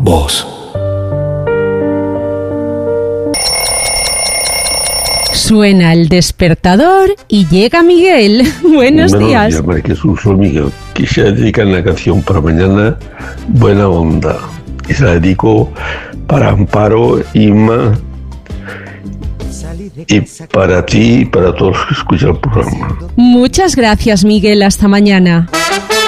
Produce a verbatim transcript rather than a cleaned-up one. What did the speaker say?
Voz. Suena el despertador y llega Miguel. Buenos Buenos días. días, María Jesús, soy Miguel. Quisiera dedicar una canción para mañana, Buena Onda. Y se la dedico para Amparo, Inma, y para ti y para todos los que escuchan el programa. Muchas gracias, Miguel. Hasta mañana.